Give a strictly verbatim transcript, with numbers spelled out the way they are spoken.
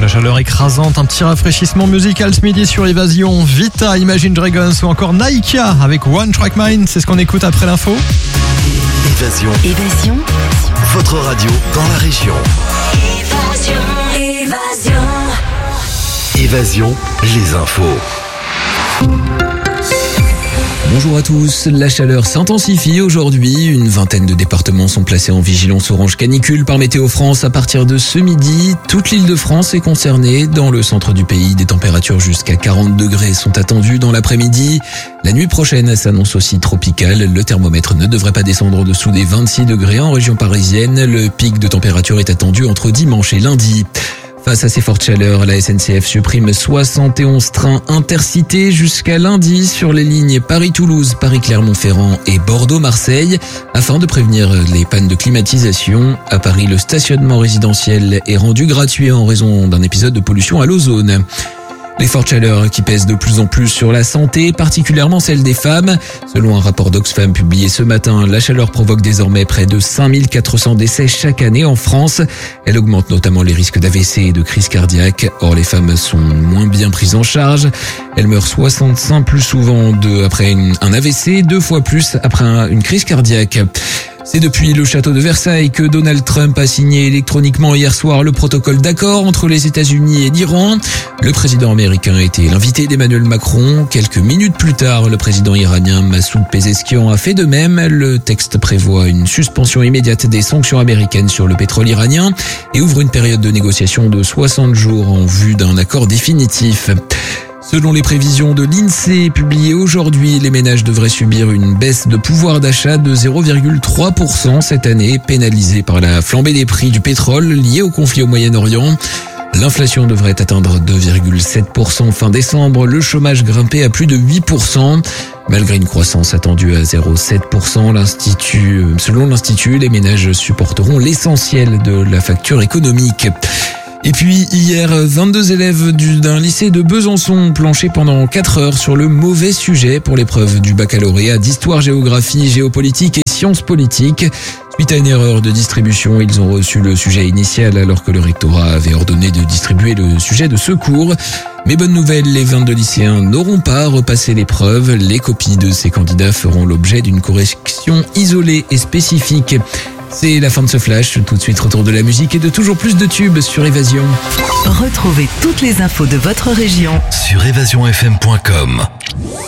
chaleur écrasante, un petit rafraîchissement musical ce midi sur Évasion. Vita, Imagine Dragons ou encore Naika avec One Track Mind, c'est ce qu'on écoute après l'info. Évasion. Évasion. Votre radio dans la région. Évasion. Évasion. Évasion, les infos. Bonjour à tous, la chaleur s'intensifie aujourd'hui. Une vingtaine de départements sont placés en vigilance orange canicule par Météo France à partir de ce midi. Toute l'île de France est concernée. Dans le centre du pays, des températures jusqu'à quarante degrés sont attendues dans l'après-midi. La nuit prochaine s'annonce aussi tropicale. Le thermomètre ne devrait pas descendre en dessous des vingt-six degrés en région parisienne. Le pic de température est attendu entre dimanche et lundi. Face à ces fortes chaleurs, la S N C F supprime soixante et onze trains intercités jusqu'à lundi sur les lignes Paris-Toulouse, Paris-Clermont-Ferrand et Bordeaux-Marseille afin de prévenir les pannes de climatisation. À Paris, le stationnement résidentiel est rendu gratuit en raison d'un épisode de pollution à l'ozone. Les fortes chaleurs qui pèsent de plus en plus sur la santé, particulièrement celle des femmes. Selon un rapport d'Oxfam publié ce matin, la chaleur provoque désormais près de cinq mille quatre cents décès chaque année en France. Elle augmente notamment les risques d'A V C et de crise cardiaque. Or, les femmes sont moins bien prises en charge. Elles meurent soixante-cinq plus souvent de, après une, un A V C, deux fois plus après un, une crise cardiaque. C'est depuis le château de Versailles que Donald Trump a signé électroniquement hier soir le protocole d'accord entre les États-Unis et l'Iran. Le président américain a été l'invité d'Emmanuel Macron. Quelques minutes plus tard, le président iranien Massoud Pezeshkian a fait de même. Le texte prévoit une suspension immédiate des sanctions américaines sur le pétrole iranien et ouvre une période de négociation de soixante jours en vue d'un accord définitif. Selon les prévisions de l'INSEE publiées aujourd'hui, les ménages devraient subir une baisse de pouvoir d'achat de zéro virgule trois pour cent cette année, pénalisée par la flambée des prix du pétrole liée au conflit au Moyen-Orient. L'inflation devrait atteindre deux virgule sept pour cent fin décembre, le chômage grimpé à plus de huit pour cent. Malgré une croissance attendue à zéro virgule sept pour cent, l'Institut, selon l'Institut, les ménages supporteront l'essentiel de la facture économique. Et puis hier, vingt-deux élèves du, d'un lycée de Besançon ont planché pendant quatre heures sur le mauvais sujet pour l'épreuve du baccalauréat d'histoire, géographie, géopolitique et sciences politiques. Suite à une erreur de distribution, ils ont reçu le sujet initial alors que le rectorat avait ordonné de distribuer le sujet de secours. Mais bonne nouvelle, les vingt-deux lycéens n'auront pas repassé l'épreuve. Les copies de ces candidats feront l'objet d'une correction isolée et spécifique. C'est la fin de ce flash. Tout de suite, retour de la musique et de toujours plus de tubes sur Évasion. Retrouvez toutes les infos de votre région Sur évasion f m point com.